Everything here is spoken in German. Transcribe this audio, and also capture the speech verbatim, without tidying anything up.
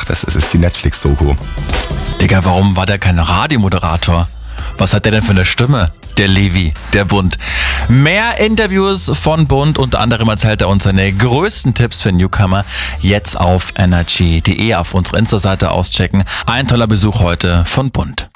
Ach, das ist, ist die Netflix-Doku. Digga, warum war der kein Radiomoderator? Was hat der denn für eine Stimme? Der Levi, der Bund. Mehr Interviews von Bund, unter anderem erzählt er uns seine größten Tipps für Newcomer. Jetzt auf energy punkt de auf unserer Insta-Seite auschecken. Ein toller Besuch heute von Bund.